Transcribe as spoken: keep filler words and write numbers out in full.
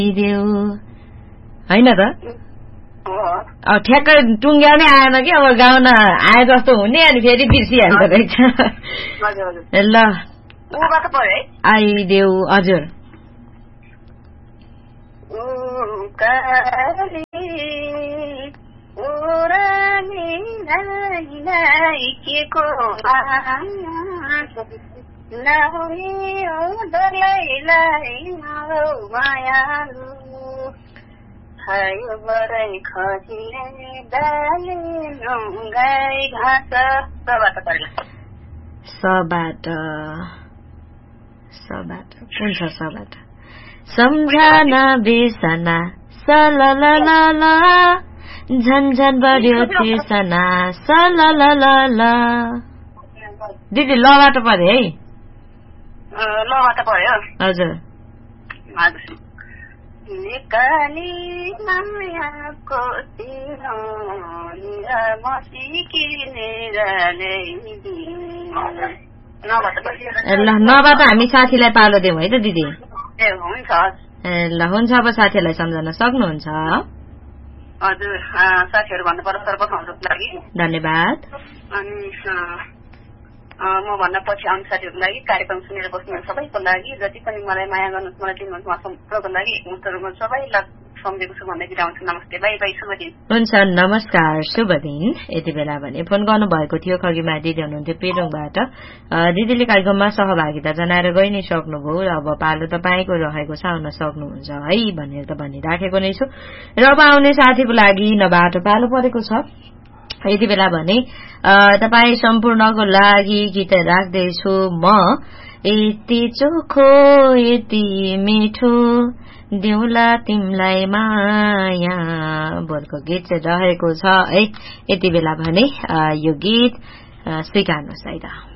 देऊ हैन त अब ठ्याक्कै टुङ्ग्याउनै आएन कि अब गाउन आए जस्तो हुने अनि फेरि बिर्सिहाल्दो रहेछ ल आइदेऊ हजुर हायो बराई खजिले डाले नुङ्गाई घाँस सबाट पर्ला सबाट सबाट कुन छ सबाट सम्झना बिर्सना सलललला झन्झन बढ्यो तिर्सना सलललला दिदी लबाट पर्यो है लबाट पर्यो हजुर हजुर निकाली मायाको तिरो मसिकिनेर ल नभए त हामी साथीलाई पालो दिउँ है त दिदी ए हुन्छ ए ल हुन्छ अब साथीहरूलाई सम्झन सक्नुहुन्छ हजुर साथीहरू भन्नु पर्छ सर्वप्रथमको लागि धन्यवाद अनि म भन्न पछि आउने साथीहरूको लागि कार्यक्रम सुनेर बस्नु सबैको लागि जति पनि मलाई माया गर्नुहोस् मलाई दिनुहुन्छ उहाँ सम्पूर्णको लागि एकमुष्ट रूपमा सबैलाई सम्झेको छु भन्दै बिताउँछु नमस्ते बाई बाई शुभ दिन हुन्छ नमस्कार शुभ दिन यति बेला भने फोन गर्नु भएको थियो खगीमा दिदी हुनुहुन्थ्यो पेरुङबाट दिदीले कार्यक्रममा सहभागिता जनाएर गइ नै सक्नुभयो र अब पालो तपाईँको रहेको छ आउन सक्नुहुन्छ है भनेर त भनिराखेको नै छु र अब आउने साथीको लागि नबाटो पालो परेको छ यति बेला भने तपाईँ सम्पूर्णको लागि गीत राख्दैछु म यति चोखो यति मिठो देउला तिमलाई माया बोलको गीत चाहिँ रहेको छ है यति बेला भने यो गीत स्वीकार्नुहोस् है त